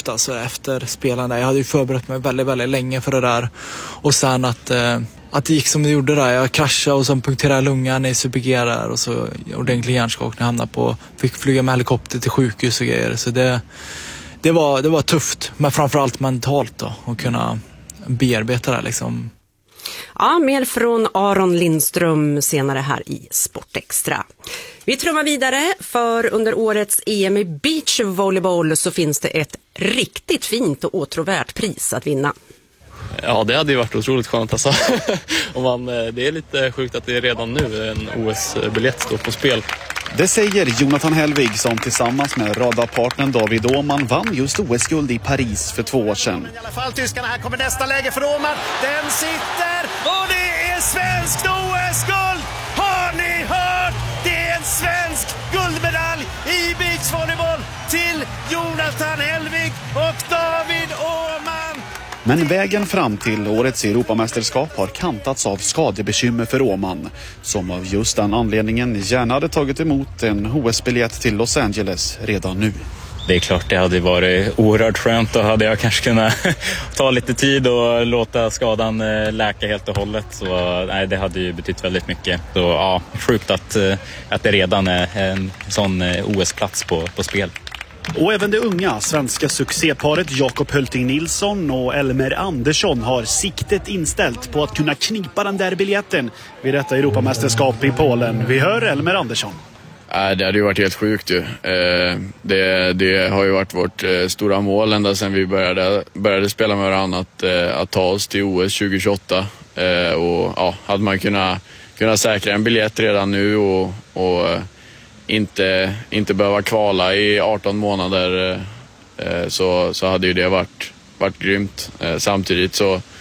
tufft alltså efter spelarna. Jag hade ju förberett mig väldigt, väldigt länge för det där. Och sen att det gick som det gjorde där. Jag kraschade och så punkterade lungan i Super-G där. Och så ordentlig hjärnskakning, fick flyga med helikopter till sjukhus och grejer. Så det var tufft. Men framförallt mentalt då. Att kunna bearbeta det liksom. Ja, mer från Aron Lindström senare här i Sportextra. Vi trummar vidare, för under årets EM i beachvolleyboll så finns det ett riktigt fint och åtråvärt pris att vinna. Ja, det hade ju varit otroligt skönt alltså. Det är lite sjukt att det är redan nu en OS-biljett står på spel. Det säger Jonathan Helvig som tillsammans med radarpartnern David Åhman vann just OS-guld i Paris för 2 år sedan. I alla fall tyskarna, här kommer nästa läge för Åhman. Den sitter och det är svenskt OS-guld! Har ni hört? Det är en svensk guldmedalj i beachvolleyboll till Jonathan Helvig och David Åhman. Men vägen fram till årets Europamästerskap har kantats av skadebekymmer för Åhman, som av just den anledningen gärna hade tagit emot en OS-biljett till Los Angeles redan nu. Det är klart det hade varit oerhört skönt, och hade jag kanske kunnat ta lite tid och låta skadan läka helt och hållet, så nej, det hade ju betytt väldigt mycket. Så ja, sjukt att det redan är en sån OS-plats på spel. Och även det unga svenska succéparet Jakob Hölting Nilsson och Elmer Andersson har siktet inställt på att kunna knipa den där biljetten vid detta Europamästerskap i Polen. Vi hör Elmer Andersson. Det hade ju varit helt sjukt ju. Det har ju varit vårt stora mål ända sedan vi började spela med varandra att ta oss till OS 2028. Och ja, hade man kunnat säkra en biljett redan nu och inte behöva kvala i 18 månader så hade ju det varit grymt. Samtidigt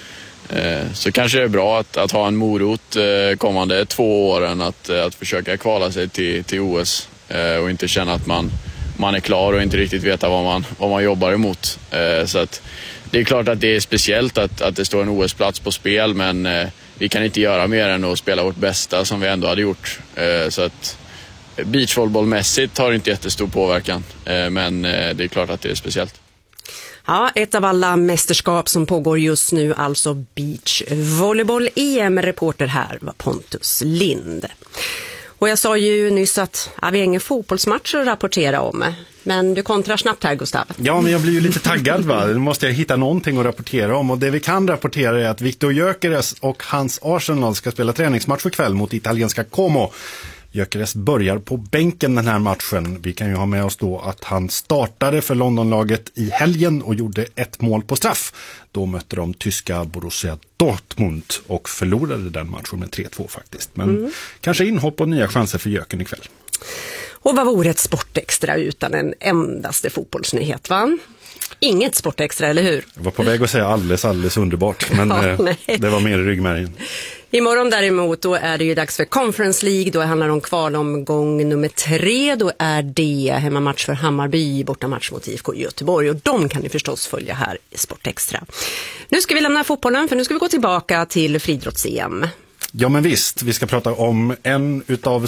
så kanske det är bra att ha en morot kommande 2 åren att försöka kvala sig till OS och inte känna att man är klar och inte riktigt veta vad man jobbar emot. Så att det är klart att det är speciellt att det står en OS-plats på spel, men vi kan inte göra mer än att spela vårt bästa som vi ändå hade gjort. Så att beachvolleybollmässigt har det inte jättestor påverkan, men det är klart att det är speciellt. Ja, ett av alla mästerskap som pågår just nu, alltså beachvolleyboll. EM-reporter här var Pontus Lind. Och jag sa ju nyss att vi har ingen fotbollsmatch att rapportera om. Men du kontrar snabbt här, Gustav. Ja, men jag blir ju lite taggad va. Nu måste jag hitta någonting att rapportera om. Och det vi kan rapportera är att Viktor Gyökeres och hans Arsenal ska spela träningsmatch för kväll mot italienska Como. Gyökeres börjar på bänken den här matchen. Vi kan ju ha med oss då att han startade för Londonlaget i helgen och gjorde 1 mål på straff. Då mötte de tyska Borussia Dortmund och förlorade den matchen med 3-2 faktiskt. Men kanske inhopp och nya chanser för Gyöken ikväll. Och vad vore ett Sportextra utan en endaste fotbollsnyhet, va? Inget Sportextra, eller hur? Jag var på väg att säga alldeles underbart, men det var mer i ryggmärgen. Imorgon däremot, då är det ju dags för Conference League. Då handlar det om kvalomgång nummer 3. Då är det hemmamatch för Hammarby, bortamatch mot IFK Göteborg. Och de kan ni förstås följa här i Sportextra. Nu ska vi lämna fotbollen, för nu ska vi gå tillbaka till friidrotts-EM. Ja, men visst, vi ska prata om en utav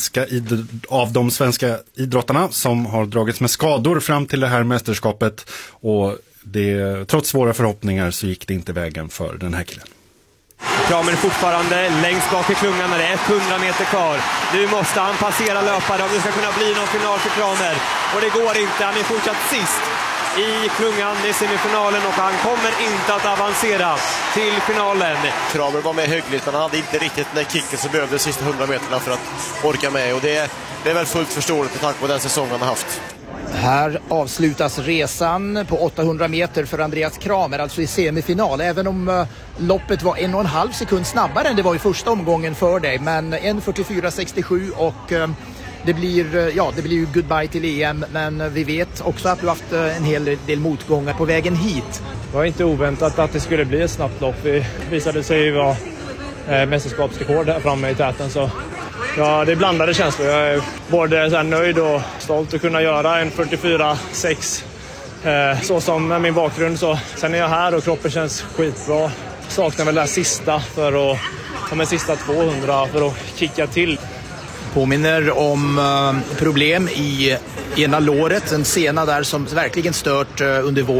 av de svenska idrottarna som har dragits med skador fram till det här mästerskapet, och trots svåra förhoppningar så gick det inte vägen för den här killen. Kramer fortfarande längst bak i klungan när det är 100 meter kvar. Nu måste han passera löpare om det ska kunna bli någon final för Kramer. Och det går inte, han är fortsatt sist i klungan i semifinalen och han kommer inte att avancera till finalen. Kramer var med hyggligt, men han hade inte riktigt den kicken som behövde de sista 100 meterna för att orka med. Och det är väl fullt förståeligt med tanke på den säsongen han har haft. Här avslutas resan på 800 meter för Andreas Kramer, alltså i semifinal. Även om loppet var 1,5 sekund snabbare än det var i första omgången för dig. Men 1:44,67 och det blir ju goodbye till EM. Men vi vet också att du haft en hel del motgångar på vägen hit. Det var inte oväntat att det skulle bli ett snabbt lopp. Vi visade sig ju vara mästerskapsrekord där framme i täten, så ja, det är blandade känslor. Jag är både så här nöjd och stolt att kunna göra en 44,6 så som med min bakgrund. Så sen är jag här och kroppen känns skitbra. Saknar väl det här sista för att sista 200 för att kicka till. Påminner om problem i ena låret, en sena där som verkligen stört under våren.